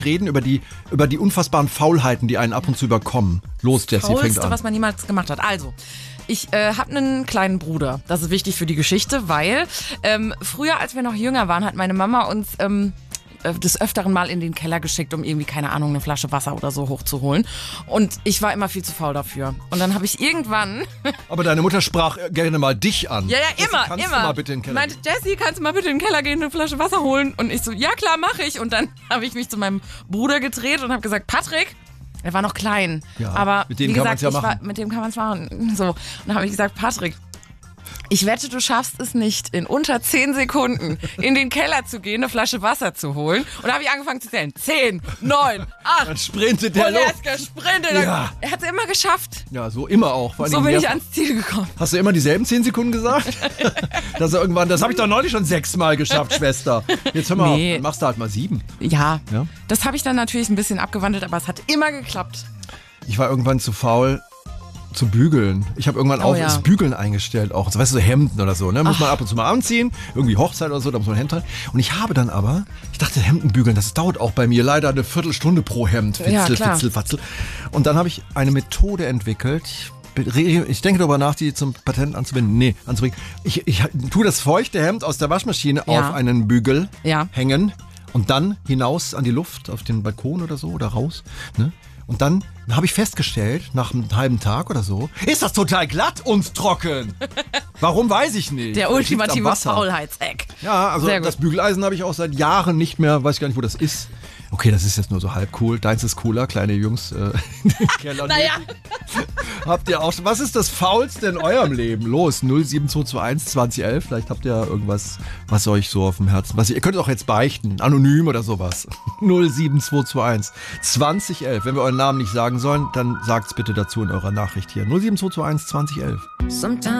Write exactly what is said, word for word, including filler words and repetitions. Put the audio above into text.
reden über die, über die unfassbaren Faulheiten, die einen ab und zu überkommen. Los, Jessie, fängt Faulste, an. was man jemals gemacht hat. Also, ich äh, habe einen kleinen Bruder. Das ist wichtig für die Geschichte, weil ähm, früher, als wir noch jünger waren, hat meine Mama uns ähm, des Öfteren mal in den Keller geschickt, um irgendwie, keine Ahnung, eine Flasche Wasser oder so hochzuholen. Und ich war immer viel zu faul dafür. Und dann habe ich irgendwann... Aber deine Mutter sprach gerne mal dich an. Ja, ja, Jessie, immer, kannst immer. Du mal bitte in den Keller meinte, Jessie, kannst du mal bitte in den Keller gehen, eine Flasche Wasser holen? Und ich so, ja klar, mache ich. Und dann habe ich mich zu meinem Bruder gedreht und habe gesagt, Patrick, er war noch klein, Ja, aber mit dem wie kann man's gesagt, ja ich war, machen. mit dem kann man es machen. So. Und dann habe ich gesagt, Patrick, ich wette, du schaffst es nicht, in unter zehn Sekunden in den Keller zu gehen, eine Flasche Wasser zu holen. Und da habe ich angefangen zu zählen. Zehn, neun, acht. Dann sprintet der Und er los. ist gesprintet. Ja. Er hat es immer geschafft. Ja, so immer auch. Vor allen So Dingen bin ich mehrfach. ans Ziel gekommen. Hast du immer dieselben zehn Sekunden gesagt? Dass er irgendwann, das habe ich doch neulich schon sechsmal geschafft, Schwester. Jetzt hör mal Nee. auf, dann machst du halt mal sieben. Ja, Ja? das habe ich dann natürlich ein bisschen abgewandelt, aber es hat immer geklappt. Ich war irgendwann zu faul zu bügeln. Ich habe irgendwann Oh auch ja. das Bügeln eingestellt, auch, weißt du, so Hemden oder so, ne? Muss man ab und zu mal anziehen, irgendwie Hochzeit oder so, da muss man ein Hemd rein. Und ich habe dann aber, ich dachte, Hemden bügeln, das dauert auch bei mir leider eine Viertelstunde pro Hemd, Fitzel, Ja, klar. Fitzel, Fatzel. Und dann habe ich eine Methode entwickelt, ich, ich denke darüber nach, die zum Patent anzubinden, nee, anzubringen. Ich, ich tue das feuchte Hemd aus der Waschmaschine Ja. auf einen Bügel Ja. hängen und dann hinaus an die Luft, auf den Balkon oder so oder raus, ne? Und dann habe ich festgestellt, nach einem halben Tag oder so, ist das total glatt und trocken. Warum, weiß ich nicht. Der Vielleicht liegt's am ultimative Wasser. Faulheitseck. Ja, also Sehr gut. das Bügeleisen habe ich auch seit Jahren nicht mehr, weiß ich gar nicht, wo das ist. Okay, das ist jetzt nur so halb cool. Deins ist cooler, kleine Jungs. Äh, in den Keller Naja. Habt ihr auch schon, was ist das Faulste in eurem Leben? Los, null sieben zwei zwei eins zwanzig elf. Vielleicht habt ihr irgendwas, was euch so auf dem Herzen, was ihr, ihr könnt es auch jetzt beichten, anonym oder sowas. null sieben zwei zwei eins zwanzig elf. Wenn wir euren Namen nicht sagen sollen, dann sagt's bitte dazu in eurer Nachricht hier. null sieben zwei zwei eins zwanzig elf. Sometimes